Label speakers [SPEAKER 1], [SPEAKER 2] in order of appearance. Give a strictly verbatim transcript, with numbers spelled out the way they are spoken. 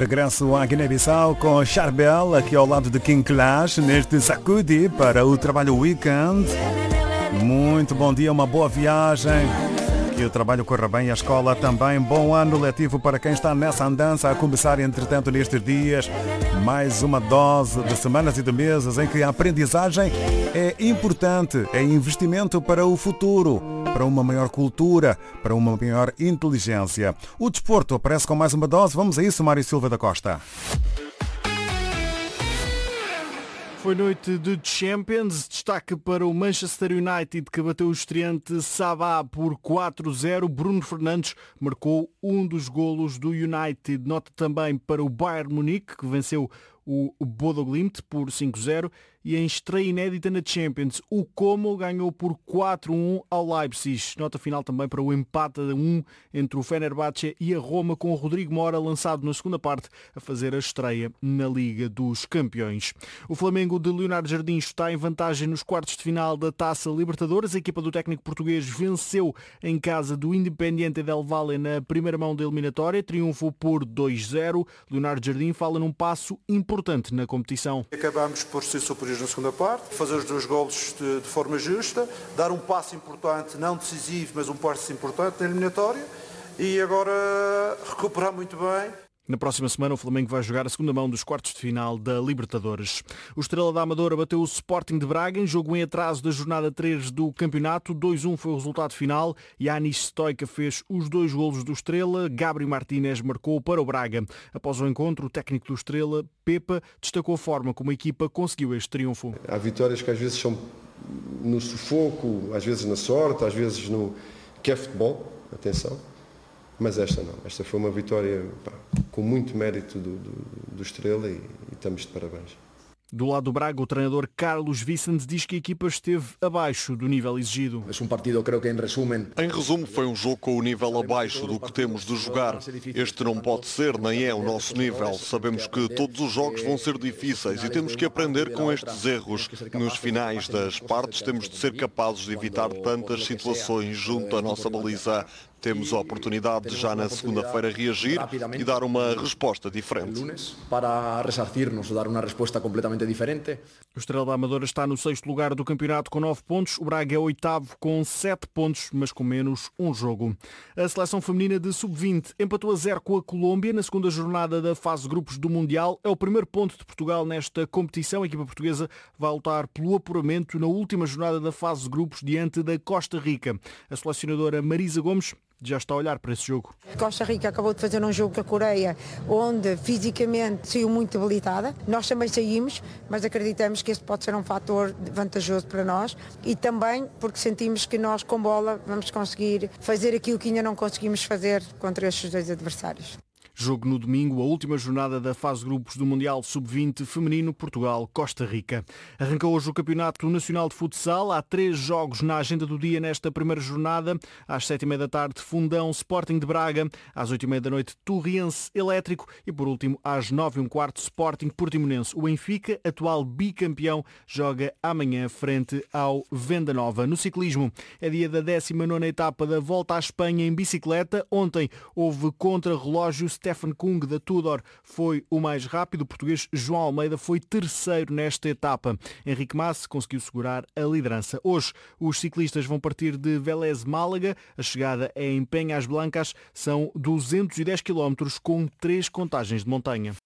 [SPEAKER 1] Regresso à Guiné-Bissau com Charbel, aqui ao lado de King Clash, neste Sacudi para o trabalho weekend. Muito bom dia, uma boa viagem. Que o trabalho corra bem, a escola também. Bom ano letivo para quem está nessa andança a começar, entretanto, nestes dias. Mais uma dose de semanas e de meses em que a aprendizagem é importante, é investimento para o futuro, para uma maior cultura, para uma maior inteligência. O desporto aparece com mais uma dose. Vamos a isso, Mário Silva da Costa.
[SPEAKER 2] Foi noite de Champions, destaque para o Manchester United que bateu o estreante Sabah por quatro a zero. Bruno Fernandes marcou um dos golos do United. Nota também para o Bayern Munique que venceu o Bodo Glimt por cinco a zero. E em estreia inédita na Champions, o Como ganhou por quatro a um ao Leipzig. Nota final também para o empate a um entre o Fenerbahçe e a Roma, com o Rodrigo Mora lançado na segunda parte a fazer a estreia na Liga dos Campeões. O Flamengo de Leonardo Jardim está em vantagem nos quartos de final da Taça Libertadores. A equipa do técnico português venceu em casa do Independiente del Valle na primeira mão da eliminatória. Triunfo por dois a zero. Leonardo Jardim fala num passo importante na competição.
[SPEAKER 3] Acabamos por ser superiores na segunda parte, fazer os dois golos de, de forma justa, dar um passo importante, não decisivo, mas um passo importante na eliminatória e agora recuperar muito bem.
[SPEAKER 2] Na próxima semana o Flamengo vai jogar a segunda mão dos quartos de final da Libertadores. O Estrela da Amadora bateu o Sporting de Braga em jogo em atraso da jornada três do campeonato. dois a um foi o resultado final. Yanis Stoica fez os dois golos do Estrela. Gabriel Martínez marcou para o Braga. Após o encontro, o técnico do Estrela, Pepa, destacou a forma como a equipa conseguiu este triunfo.
[SPEAKER 4] Há vitórias que às vezes são no sufoco, às vezes na sorte, às vezes no... que é futebol, atenção. Mas esta não, esta foi uma vitória pá, com muito mérito do, do, do Estrela e, e estamos de parabéns.
[SPEAKER 2] Do lado do Braga, o treinador Carlos Vicente diz que a equipa esteve abaixo do nível exigido.
[SPEAKER 5] É um partido, creio que em resumo...
[SPEAKER 6] Em resumo, foi um jogo com o nível abaixo do que temos de jogar. Este não pode ser, nem é o nosso nível. Sabemos que todos os jogos vão ser difíceis e temos que aprender com estes erros. Nos finais das partes temos de ser capazes de evitar tantas situações junto à nossa baliza. Temos a oportunidade de já na segunda-feira reagir e dar uma resposta diferente.
[SPEAKER 5] Para ressarcir-nos, dar uma resposta completamente diferente.
[SPEAKER 2] O Estrela da Amadora está no sexto lugar do campeonato com nove pontos. O Braga é oitavo com sete pontos, mas com menos um jogo. A seleção feminina de sub vinte empatou a zero com a Colômbia na segunda jornada da fase de grupos do Mundial. É o primeiro ponto de Portugal nesta competição. A equipa portuguesa vai lutar pelo apuramento na última jornada da fase de grupos diante da Costa Rica. A selecionadora Marisa Gomes já está a olhar para esse jogo.
[SPEAKER 7] Costa Rica acabou de fazer um jogo com a Coreia, onde fisicamente saiu muito debilitada. Nós também saímos, mas acreditamos que este pode ser um fator vantajoso para nós e também porque sentimos que nós com bola vamos conseguir fazer aquilo que ainda não conseguimos fazer contra estes dois adversários.
[SPEAKER 2] Jogo no domingo, a última jornada da fase de grupos do Mundial sub vinte feminino Portugal-Costa Rica. Arrancou hoje o Campeonato Nacional de Futsal. Há três jogos na agenda do dia nesta primeira jornada. Às sete e meia da tarde, Fundão Sporting de Braga. Às oito e meia da noite, Torriense Elétrico. E por último, às nove e um quarto, Sporting Portimonense. O Benfica, atual bicampeão, joga amanhã frente ao Venda Nova. No ciclismo, é dia da décima nona etapa da Volta à Espanha em bicicleta. Ontem houve contra-relógio. Stefan Kung da Tudor foi o mais rápido. O português João Almeida foi terceiro nesta etapa. Henrique Mas conseguiu segurar a liderança. Hoje os ciclistas vão partir de Vélez Málaga. A chegada é em Penhas Blancas. São duzentos e dez quilómetros com três contagens de montanha.